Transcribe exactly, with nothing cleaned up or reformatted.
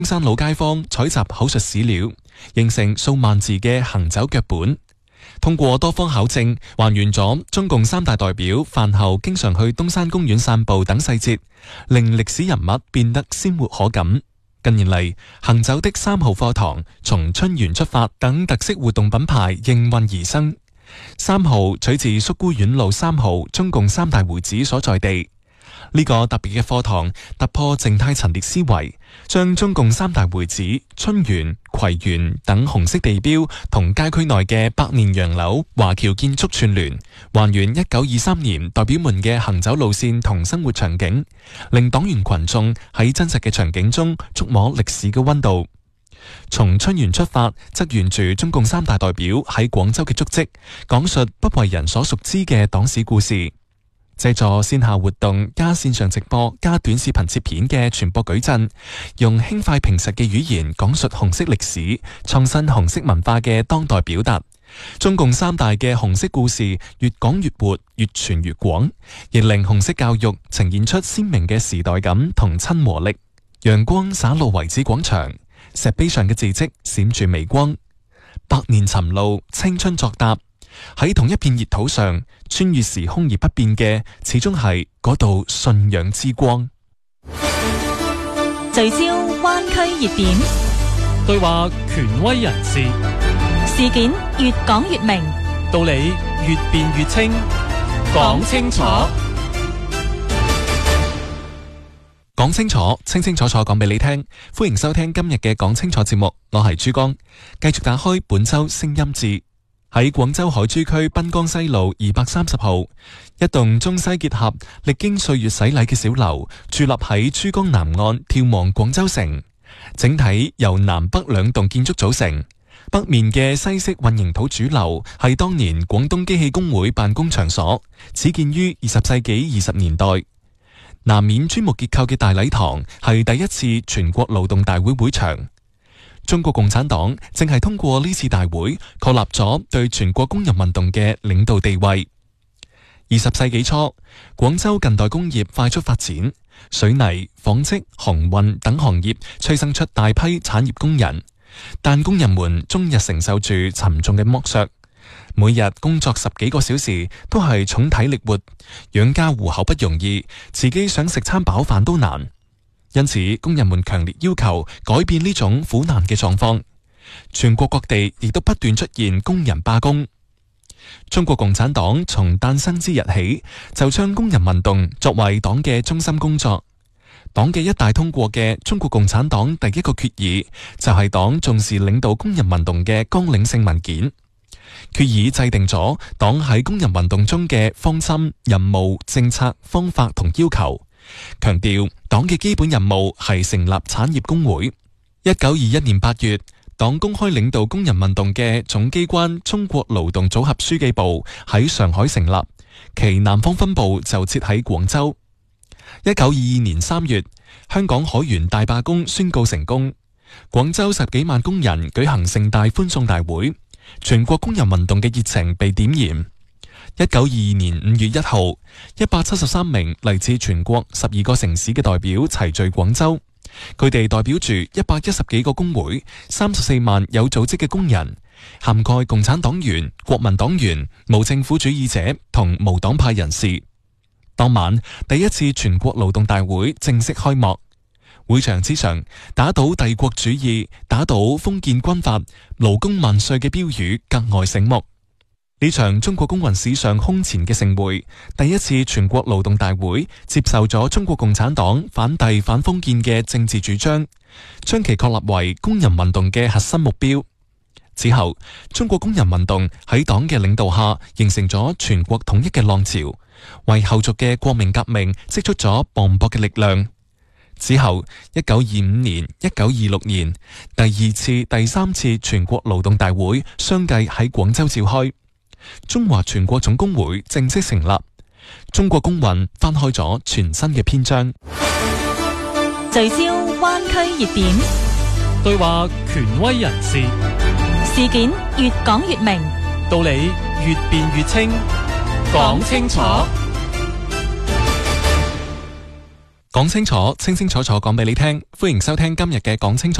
山老街坊採集口述史料，形成數萬字嘅行走腳本。通過多方考證，還原咗中共三大代表飯後經常去東山公園散步等細節，令歷史人物變得鮮活可感。近年嚟，行走的三號課堂、從春園出發等特色活動品牌應運而生。三號取自宿沽院路三號中共三大會址所在地。呢個特別嘅課堂突破靜態陳列思維，將中共三大會址春園、葵園等紅色地標同街區內嘅百年洋樓、華僑建築串聯，還原一九二三年代表們嘅行走路線同生活場景，令黨員群眾喺真實嘅場景中觸摸歷史嘅溫度。從春園出發，則沿住中共三大代表喺廣州嘅足跡，講述不為人所熟知嘅黨史故事。借助線下活動加線上直播加短視頻切片嘅傳播矩陣，用輕快平實嘅語言講述紅色歷史，創新紅色文化嘅當代表達。中共三大嘅紅色故事越講越活，越傳越廣，亦令紅色教育呈現出鮮明嘅時代感同親和力。陽光灑落遺址廣場，石碑上嘅字跡閃住微光。百年尋路，青春作答。喺同一片熱土上，穿越時空而不變嘅，始終係嗰道信仰之光。 聚焦灣區熱點， 對話權威人士， 事件越講越明， 道理越辯越清，講清楚， 講清楚，清清楚楚講俾你聽。歡迎收聽今日嘅講清楚節目，我係珠江，繼續打開本周聲音誌。喺廣州海珠區濱江西路二百三十號，一棟中西結合、歷經歲月洗禮嘅小樓，佇立喺珠江南岸，眺望廣州城。整體由南北兩棟建築組成。北面嘅西式混凝土主樓係當年廣東機器工會辦公場所，始建於二十世紀二十年代。南面磚木結構嘅大禮堂係第一次全國勞動大會會場。中國共產黨正係通過呢次大會確立咗對全國工人運動嘅領導地位。二十世紀初，廣州近代工業快速發展，水泥、紡織、航運等行業催生出大批產業工人，但工人們終日承受住沉重嘅剝削，每日工作十幾個小時都係重體力活，養家糊口不容易，自己想食餐飽飯都難。因此，工人們強烈要求改變呢種苦難嘅狀況。全國各地亦都不斷出現工人罷工。中國共產黨從誕生之日起，就將工人運動作為黨嘅中心工作。黨嘅一大通過嘅中國共產黨第一個決議，就係黨重視領導工人運動嘅綱領性文件。決議制定咗黨喺工人運動中嘅方針、任務、政策、方法同要求。強調黨嘅基本任務係成立產業工會。一九二一年八月，黨公開領導工人運動嘅總機關中國勞動組合書記部喺上海成立，其南方分部就設喺廣州。一九二二年三月，香港海員大罷工宣告成功，廣州十幾萬工人舉行盛大歡送大會，全國工人運動嘅熱情被點燃。一九二二年五月一號，一百七十三名嚟自全國十二個城市嘅代表齊聚廣州，佢哋代表住一百一十幾個工會、三十四萬有組織嘅工人，涵蓋共產黨員、國民黨員、無政府主義者同無黨派人士。當晚，第一次全國勞動大會正式開幕，會場之上打倒帝國主義、打倒封建軍閥、勞工萬歲嘅標語格外醒目。呢場中國工運史上空前嘅盛會，第一次全國勞動大會接受咗中國共產黨反帝反封建嘅政治主張，將其確立為工人運動嘅核心目標。之後，中國工人運動喺黨嘅領導下形成咗全國統一嘅浪潮，為後續嘅國民革命釋出咗磅礴嘅力量。之後，一九二五年、一九二六年，第二次、第三次全國勞動大會相繼喺廣州召開。中華全國總工會正式成立，中國工運翻開咗全新嘅篇章。 聚焦灣區熱點， 對話權威人士， 事件越講越明， 道理越辯越清，講清楚。 講清楚，清清楚楚講俾你聽。歡迎收聽今日嘅講清楚。